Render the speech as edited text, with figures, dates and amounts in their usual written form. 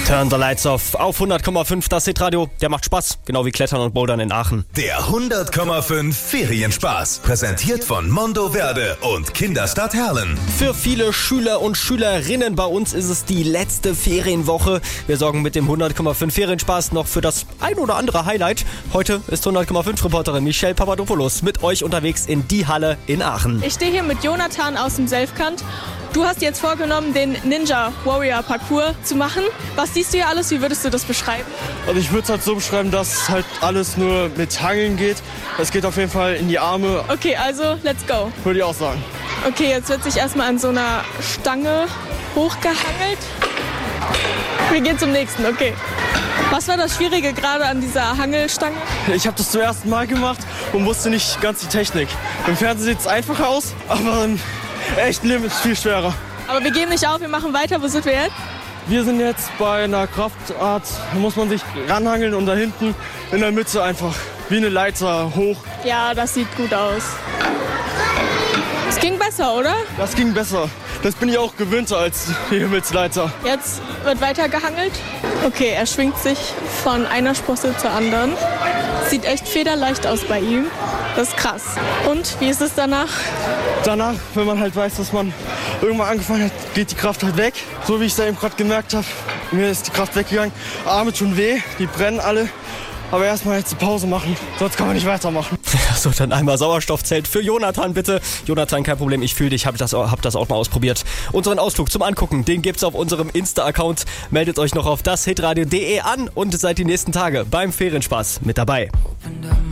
Turn the Lights Off auf 100,5, das Hitradio. Der macht Spaß, genau wie Klettern und Bouldern in Aachen. Der 100,5 Ferienspaß. Präsentiert von Mondoverde und Kinderstadt Herlen. Für viele Schüler und Schülerinnen bei uns ist es die letzte Ferienwoche. Wir sorgen mit dem 100,5 Ferienspaß noch für das ein oder andere Highlight. Heute ist 100,5 Reporterin Michelle Papadopoulos mit euch unterwegs in die Halle in Aachen. Ich stehe hier mit Jonathan aus dem Selfkant. Du hast jetzt vorgenommen, den Ninja Warrior Parcours zu machen. Was siehst du hier alles? Wie würdest du das beschreiben? Also ich würde es halt so beschreiben, dass halt alles nur mit Hangeln geht. Es geht auf jeden Fall in die Arme. Okay, also let's go. Würde ich auch sagen. Okay, jetzt wird sich erstmal an so einer Stange hochgehangelt. Wir gehen zum nächsten, okay. Was war das Schwierige gerade an dieser Hangelstange? Ich habe das zum ersten Mal gemacht und wusste nicht ganz die Technik. Im Fernsehen sieht es einfacher aus, aber im echten Leben ist es viel schwerer. Aber wir geben nicht auf, wir machen weiter. Wo sind wir jetzt? Wir sind jetzt bei einer Kraftart, da muss man sich ranhangeln und da hinten in der Mitte einfach wie eine Leiter hoch. Ja, das sieht gut aus. Es ging besser, oder? Das ging besser. Das bin ich auch gewöhnter als die Himmelsleiter. Jetzt wird weiter gehangelt. Okay, er schwingt sich von einer Sprosse zur anderen. Sieht echt federleicht aus bei ihm. Das ist krass. Und wie ist es danach? Danach, wenn man halt weiß, dass man irgendwann angefangen hat, geht die Kraft halt weg. So wie ich es da eben gerade gemerkt habe, mir ist die Kraft weggegangen. Arme tun weh, die brennen alle. Aber erstmal jetzt eine Pause machen, sonst kann man nicht weitermachen. So, dann einmal Sauerstoffzelt für Jonathan, bitte. Jonathan, kein Problem, ich fühle dich, hab das auch mal ausprobiert. Unseren Ausflug zum Angucken, den gibt's auf unserem Insta-Account. Meldet euch noch auf dashitradio.de an und seid die nächsten Tage beim Ferienspaß mit dabei.